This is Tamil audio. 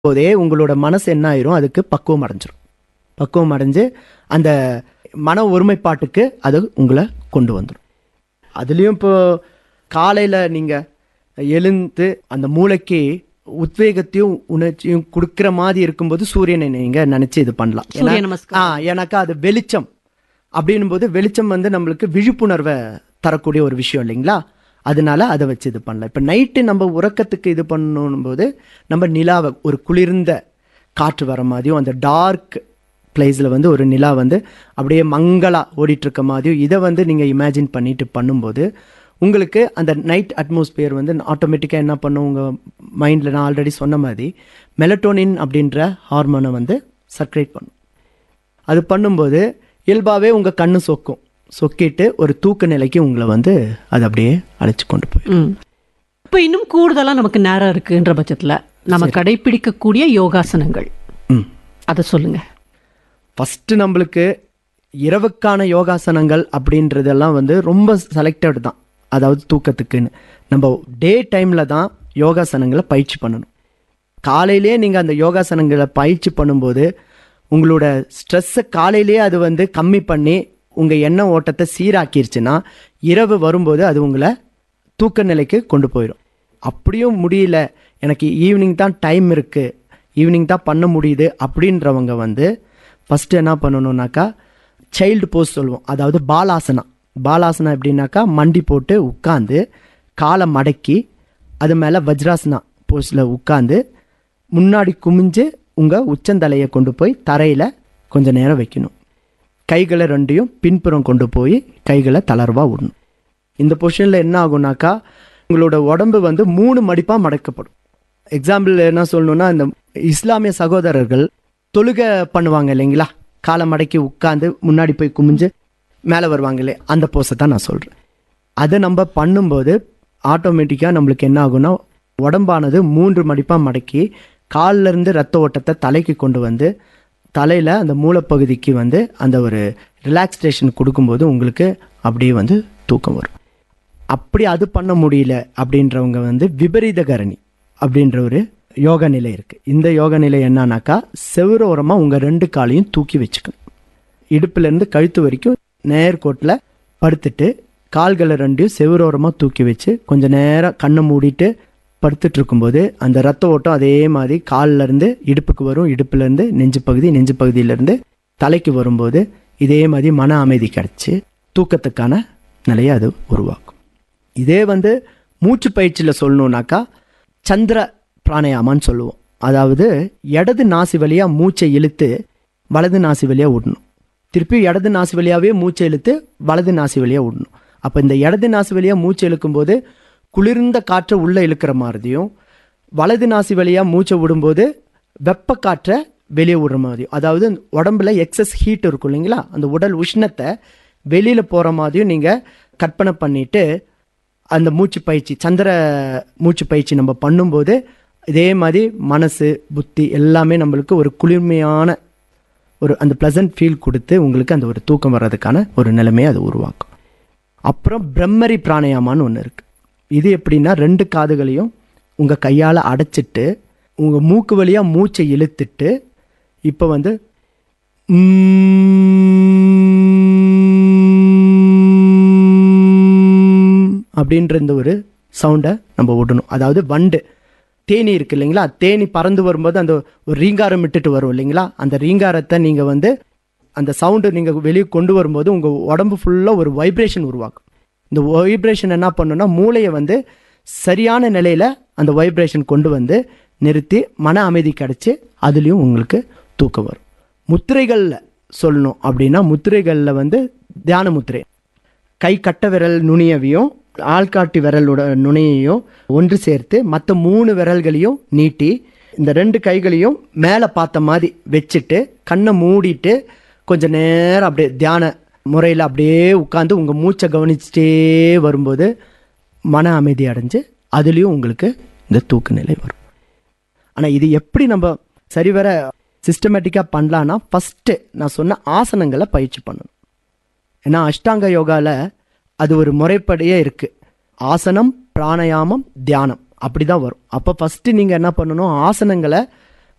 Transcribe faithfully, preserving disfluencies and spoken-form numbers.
போதே உங்களோட மனசு என்ன ஆயிரும், அதுக்கு பக்குவம் அடைஞ்சிரும். பக்குவம் அடைஞ்சு அந்த மன ஒருமைப்பாட்டுக்கு அது உங்களை கொண்டு வந்துடும். அதுலேயும் இப்போ காலையில் நீங்கள் எழுந்து அந்த மூளைக்கு உத்வேகத்தையும் உணர்ச்சியும் கொடுக்குற மாதிரி இருக்கும்போது சூரியனை நீங்கள் நினச்சி இது பண்ணலாம். ஆ எனக்கு அது வெளிச்சம் அப்படின்னும் போது வெளிச்சம் வந்து நம்மளுக்கு விழிப்புணர்வை தரக்கூடிய ஒரு விஷயம் இல்லைங்களா, அதனால அதை வச்சு இது பண்ணலாம். இப்போ நைட்டு நம்ம உறக்கத்துக்கு இது பண்ணணும் போது நம்ம நிலாவை ஒரு குளிர்ந்த காற்று வர மாதிரியும் அந்த டார்க் பிளேஸில் வந்து ஒரு நிலா வந்து அப்படியே மங்களா ஓடிட்டுருக்க மாதிரியும் இதை வந்து நீங்கள் இமேஜின் பண்ணிட்டு பண்ணும்போது உங்களுக்கு அந்த நைட் அட்மாஸ்பியர் வந்து ஆட்டோமேட்டிக்காக என்ன பண்ணும், உங்கள் மைண்டில் நான் ஆல்ரெடி சொன்ன மாதிரி மெலட்டோனின் அப்படின்ற ஹார்மோனை வந்து சர்க்குலேட் பண்ணும். அது பண்ணும்போது இயல்பாகவே உங்கள் கண்ணு சொக்கும், சொக்கிட்டு ஒரு தூக்க நிலைக்கு உங்களை வந்து அது அப்படியே அழைச்சி கொண்டு போயிடும். இப்போ இன்னும் கூடுதலாக நமக்கு நேரம் இருக்குன்ற பட்சத்தில் நம்ம கடைபிடிக்கக்கூடிய யோகாசனங்கள் அதை சொல்லுங்க. ஃபஸ்ட்டு நம்மளுக்கு இரவுக்கான யோகாசனங்கள் அப்படின்றதெல்லாம் வந்து ரொம்ப செலக்டட் தான். அதாவது தூக்கத்துக்குன்னு நம்ம டே டைமில் தான் யோகாசனங்களை பயிற்சி பண்ணணும். காலையிலே நீங்கள் அந்த யோகாசனங்களை பயிற்சி பண்ணும்போது உங்களோட ஸ்ட்ரெஸ்ஸை காலையிலே அது வந்து கம்மி பண்ணி உங்கள் எண்ண ஓட்டத்தை சீராக்கிருச்சுன்னா இரவு வரும்போது அது உங்களை தூக்க நிலைக்கு கொண்டு போயிடும். அப்படியும் முடியல, எனக்கு ஈவினிங் தான் டைம் இருக்குது, ஈவினிங் தான் பண்ண முடியுது அப்படின்றவங்க வந்து ஃபஸ்ட்டு என்ன பண்ணணுன்னாக்கா சைல்டு போஸ் சொல்லுவோம். அதாவது பாலாசனா. பாலாசனா எப்படின்னாக்கா மண்டி போட்டு உட்காந்து காலை மடக்கி அது மேலே வஜ்ராசனா போஸில் உட்காந்து முன்னாடி குமிஞ்சு உங்கள் உச்சந்தலையை கொண்டு போய் தரையில் கொஞ்சம் நேரம் வைக்கணும். கைகளை ரெண்டையும் பின்புறம் கொண்டு போய் கைகளை தளர்வாக விடணும். இந்த பொசிஷனில் என்ன ஆகுனாக்கா உங்களோட உடம்பு வந்து மூணு மடிப்பாக மடக்கப்படும். எக்ஸாம்பிள் என்ன சொல்லணுன்னா, இந்த இஸ்லாமிய சகோதரர்கள் தொழுகை பண்ணுவாங்க இல்லைங்களா, காலை மடக்கி உட்காந்து முன்னாடி போய் குமிஞ்சு மேலே வருவாங்களே, அந்த போஸை தான் நான் சொல்கிறேன். அதை நம்ம பண்ணும்போது ஆட்டோமேட்டிக்காக நம்மளுக்கு என்ன ஆகுனா உடம்பானது மூன்று மடிப்பாக மடக்கி காலிலேருந்து ரத்த ஓட்டத்தை தலைக்கு கொண்டு வந்து தலையில் அந்த மூளைப்பகுதிக்கு வந்து அந்த ஒரு ரிலாக்ஸேஷன் கொடுக்கும்போது உங்களுக்கு அப்படியே வந்து தூக்கம் வரும். அப்படி அது பண்ண முடியல அப்படின்றவங்க வந்து விபரீத கரணி அப்படின்ற ஒரு யோகா நிலை இருக்குது. இந்த யோகா நிலை என்னன்னாக்கா செவ்வரோரமாக உங்கள் ரெண்டு காலையும் தூக்கி வச்சுக்கணும். இடுப்புலேருந்து கழுத்து வரைக்கும் நேர்கோட்டில் படுத்துட்டு கால்களை ரெண்டையும் செவ்வரோரமாக தூக்கி வச்சு கொஞ்சம் நேரம் கண்ணை மூடிட்டு படுத்துட்டு இருக்கும்போது அந்த ரத்த ஓட்டம் அதே மாதிரி காலிலேருந்து இடுப்புக்கு வரும், இடுப்புலேருந்து நெஞ்சு பகுதி, நெஞ்சு பகுதியிலேருந்து தலைக்கு வரும்போது இதே மாதிரி மன அமைதி கிடச்சி தூக்கத்துக்கான நிலையை அது உருவாக்கும். இதே வந்து மூச்சு பயிற்சியில் சொல்லணுன்னாக்கா சந்திர பிராணயாமான்னு சொல்லுவோம். அதாவது இடது நாசி வழியாக மூச்சை இழுத்து வலது நாசி வழியாக விடணும், திருப்பி இடது நாசி வழியாகவே மூச்சை இழுத்து வலது நாசி வழியாக விடணும். அப்போ இந்த இடது நாசி வழியாக மூச்சை இழுக்கும்போது குளிர்ந்த காற்றை உள்ளே இழுக்கிற மாதிரியும், வலது நாசி வழியாக மூச்சை விடும்போது வெப்ப காற்றை வெளியே விடுற மாதிரியும், அதாவது உடம்புல எக்ஸஸ் ஹீட் இருக்கும் இல்லைங்களா, அந்த உடல் உஷ்ணத்தை வெளியில் போகிற மாதிரியும் நீங்கள் கற்பனை பண்ணிவிட்டு அந்த மூச்சு பயிற்சி சந்திர மூச்சு பயிற்சி நம்ம பண்ணும்போது இதே மாதிரி மனசு புத்தி எல்லாமே நம்மளுக்கு ஒரு குளிர்மையான ஒரு அந்த ப்ளசன்ட் ஃபீல் கொடுத்து உங்களுக்கு அந்த ஒரு தூக்கம் வர்றதுக்கான ஒரு நிலைமையை அது உருவாக்கும். அப்புறம் பிரம்மரி பிராணயாமான்னு ஒன்று இருக்குது. இது எப்படின்னா ரெண்டு காதுகளையும் உங்கள் கையால் அடைச்சிட்டு உங்கள் மூக்கு வழியாக மூச்சை இழுத்துட்டு இப்போ வந்து அப்படின்ற இந்த ஒரு சவுண்டை நம்ம விடணும். அதாவது வண்டு தேனி இருக்குது இல்லைங்களா, தேனி பறந்து வரும்போது அந்த ஒரு ரீங்காரம் விட்டுட்டு வரும் இல்லைங்களா, அந்த ரீங்காரத்தை நீங்கள் வந்து அந்த சவுண்டு நீங்கள் வெளியே கொண்டு வரும்போது உங்கள் உடம்பு ஃபுல்லாக ஒரு வைப்ரேஷன் உருவாக்கும். இந்த வைப்ரேஷன் என்ன பண்ணுன்னா மூளையை வந்து சரியான நிலையில் அந்த வைப்ரேஷன் கொண்டு வந்து நிறுத்தி மன அமைதி கிடச்சி அதுலேயும் உங்களுக்கு தூக்கம் வரும். முத்திரைகளில் சொல்லணும் அப்படின்னா முத்திரைகளில் வந்து தியான முத்திரை, கை கட்ட விரல் நுனியவையும் ஆள்காட்டி விரலோட நுனியையும் ஒன்று சேர்த்து மற்ற மூணு விரல்களையும் நீட்டி இந்த ரெண்டு கைகளையும் மேலே பார்த்த மாதிரி வச்சுட்டு கண்ணை மூடிட்டு கொஞ்சம் நேரம் அப்படியே தியான முறையில் அப்படியே உட்காந்து உங்கள் மூச்சை கவனிச்சுட்டே வரும்போது மன அமைதி அடைஞ்சு அதுலேயும் உங்களுக்கு இந்த தூக்க நிலை வரும். ஆனால் இது எப்படி நம்ம சரிவர சிஸ்டமேட்டிக்காக பண்ணலான்னா ஃபஸ்ட்டு நான் சொன்ன ஆசனங்களை பயிற்சி பண்ணணும். ஏன்னா அஷ்டாங்க யோகாவில் அது ஒரு முறைப்படியே இருக்குது. ஆசனம் பிராணயாமம் தியானம் அப்படி தான் வரும். அப்போ ஃபஸ்ட்டு நீங்கள் என்ன பண்ணணும், ஆசனங்களை